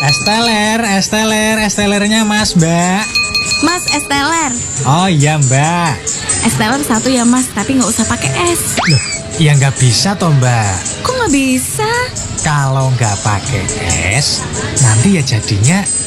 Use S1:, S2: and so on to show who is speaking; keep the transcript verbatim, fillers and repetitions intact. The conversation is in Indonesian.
S1: Es teler, es teler, es telernya Mas, Mbak.
S2: Mas, es teler.
S1: Oh iya, Mbak.
S2: Es teler satu ya Mas, tapi nggak usah pakai es.
S1: Loh, ya nggak bisa toh, Mbak.
S2: Kok nggak bisa?
S1: Kalau nggak pakai es, nanti ya jadinya